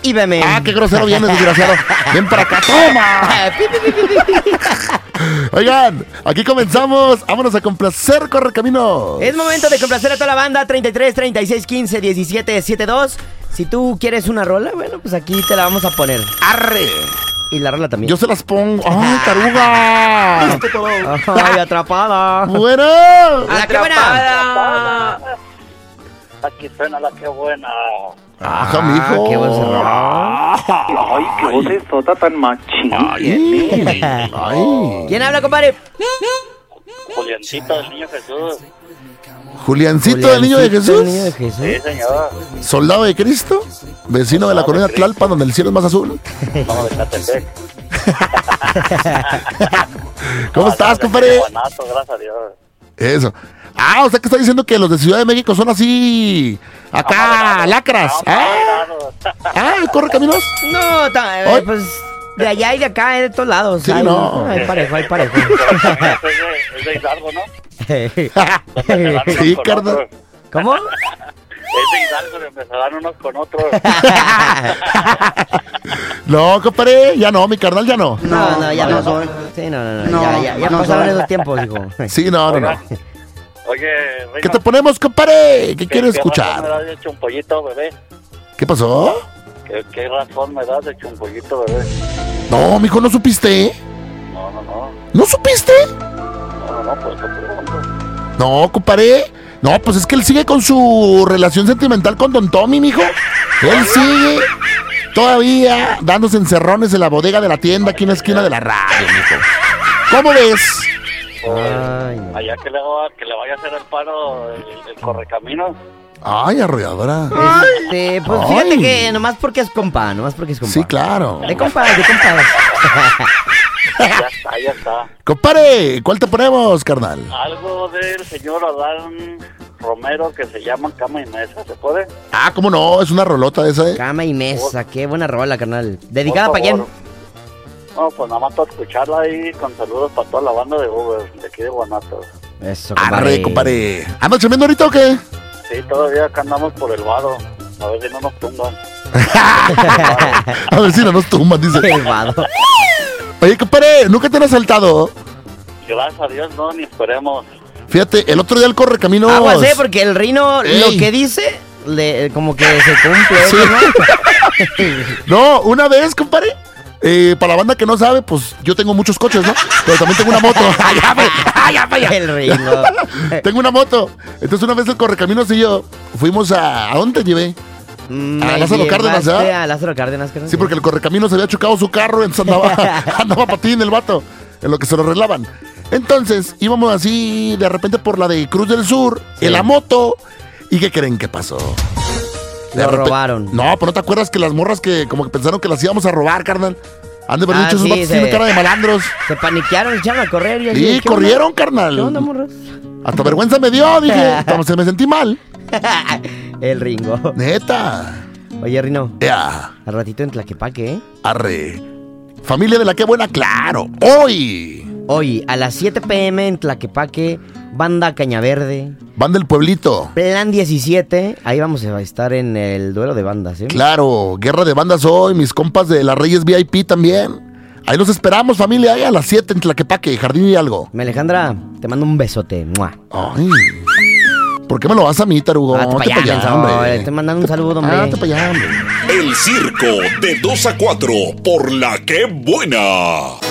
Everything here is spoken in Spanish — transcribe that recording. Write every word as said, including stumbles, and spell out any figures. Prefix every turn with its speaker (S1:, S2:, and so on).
S1: y veme.
S2: Ah, qué grosero vienes, desgraciado. Ven para acá, toma. Oigan, aquí comenzamos. Vámonos a complacer, Correcamino.
S1: Es momento de complacer a toda la banda. treinta y tres, treinta y seis, quince, diecisiete, setenta y dos. Si tú quieres una rola, bueno, pues aquí te la vamos a poner.
S2: ¡Arre!
S1: Y la rola también.
S2: Yo se las pongo. ¡Ay, taruga!
S1: ¡Ay, atrapada!
S2: ¡Bueno!
S1: ¡La que buena!
S3: Aquí suena la que buena.
S2: ¡Ajá, mijo!
S1: ¡Qué buen cerrado!
S3: Ay, qué vocesota tan machín.
S2: Ay, ay.
S1: ¿Quién habla, compadre?
S3: Juliancito del Niño Jesús.
S2: Juliancito del Niño de Jesús.
S1: ¿El Niño de Jesús?
S3: Sí, señor.
S2: Soldado de Cristo. Vecino de la colonia Tlalpan, donde el cielo es más azul.
S3: Vamos de Catepec.
S2: ¿Cómo estás, compadre?
S3: Guanato, gracias a Dios.
S2: Eso. Ah, o sea que está diciendo que los de Ciudad de México son así. Acá, lacras. Ah, ah, Correcaminos.
S1: No, ta- eh,
S2: Ay.
S1: pues de allá y de acá, eh, de todos lados.
S2: Sí,
S1: Hay,
S2: no.
S1: Hay parejo, hay parejo.
S3: Es de, es de Hidalgo, ¿no?
S2: Sí, carnal.
S1: ¿Cómo?
S3: Es de Hidalgo, de empezarán unos con otros.
S2: No, compadre, ya no, mi carnal ya no.
S1: No, no, ya no.
S3: no.
S1: Sí, no, no, no. Ya, ya, ya pasaron esos tiempos, hijo.
S2: Sí, no, no, no.
S3: Oye, Reino,
S2: ¿Qué te ponemos, compadre? ¿Qué quieres
S3: ¿qué razón me
S2: escuchar?
S3: das de chumpollito, bebé?
S2: ¿Qué pasó?
S3: ¿Qué, ¿Qué razón me das de chumpollito, bebé?
S2: No, mijo, ¿no supiste?
S3: No, no, no.
S2: ¿No supiste?
S3: No, no, no, pues te pregunto.
S2: No, compadre. No, pues es que él sigue con su relación sentimental con Don Tommy, mijo. Él sigue todavía dándose encerrones en la bodega de la tienda aquí en la esquina de la radio, mijo. ¿Cómo ves?
S1: Ay, no.
S3: Allá que le, va- que le vaya a hacer el paro el, el correcamino.
S2: Ay, arrolladora.
S1: Este, pues
S2: Ay.
S1: fíjate que nomás porque es compa, nomás porque es compa.
S2: Sí, claro.
S1: De compas, de compas.
S3: Ya está, ya está.
S2: Compadre, ¿cuál te ponemos, carnal?
S3: Algo del señor Adán Romero que se llama Cama y Mesa, ¿se puede?
S2: Ah, ¿cómo no? Es una rolota esa, ¿eh?
S1: Cama y mesa, qué buena rola, carnal. ¿Dedicada
S3: Por
S1: para quién?
S3: favor. No, pues nada más para escucharla ahí con saludos para toda la banda de Uber, de aquí de Guanatos.
S1: Eso,
S2: Arre, compadre. ¿Andas chambeando ahorita o qué?
S3: Sí, todavía acá andamos por el vado, a ver si no nos tumban.
S2: A ver si no nos tumban, dice.
S1: Qué vado.
S2: Oye, compadre, ¿nunca te han asaltado?
S3: Gracias a Dios, no, ni esperemos.
S2: Fíjate, el otro día el Correcaminos...
S1: Aguas, eh, porque el Rino
S2: Ey.
S1: lo que dice, le, como que se cumple.
S2: Sí.
S1: ¿no?
S2: No, una vez, compadre. Eh, para la banda que no sabe, pues yo tengo muchos coches, ¿no? Pero también tengo una moto. ¡Ay, ya, fe- ay, ya, fe- ya!
S1: El Rino.
S2: Tengo una moto. Entonces una vez el Correcaminos y yo fuimos a... ¿A dónde te llevé?
S1: Me
S2: A Lázaro Cárdenas,
S1: llevaste
S2: ¿verdad?
S1: A Lázaro Cárdenas, carnal.
S2: Sí, porque el Correcaminos había chocado su carro, entonces andaba, andaba patín el vato, en lo que se lo arreglaban. Entonces, íbamos así de repente por la de Cruz del Sur,
S1: Sí.
S2: en la moto, ¿y qué creen que pasó? De
S1: Lo
S2: repe-
S1: robaron.
S2: No, pero ¿no te acuerdas que las morras que como que pensaron que las íbamos a robar, carnal? Han de haber
S1: Ah,
S2: dicho, esos
S1: sí,
S2: vatos
S1: se-
S2: tienen cara de malandros.
S1: Se paniquearon, se echaron a correr. Y así,
S2: Sí,
S1: ¿qué
S2: corrieron,
S1: onda?
S2: carnal.
S1: ¿Qué onda, morros?
S2: Hasta vergüenza me dio, dije, como se me sentí mal.
S1: El Ringo.
S2: Neta.
S1: Oye, Rino,
S2: Ya,
S1: al ratito en Tlaquepaque, ¿eh?
S2: arre. Familia de la que buena, claro. Hoy,
S1: Hoy, a las siete pm en Tlaquepaque, Banda Cañaverde,
S2: van del pueblito.
S1: Plan diecisiete. Ahí vamos a estar en el duelo de bandas, ¿eh?
S2: Claro, guerra de bandas hoy, mis compas de las Reyes V I P también. Ahí los esperamos, familia, ahí a las siete en Tlaquepaque, Jardín y algo.
S1: Mi Alejandra, te mando un besote. ¡Mua!
S2: Ay, ¿por qué me lo vas a mí, tarugo?
S1: Ah, te pa'
S2: Te pa'
S1: allá,
S2: allá,
S1: menso.
S2: hombre.
S1: Te mandando un saludo, hombre.
S2: Ah, te pa' allá, hombre.
S4: El circo de dos a cuatro por la que buena.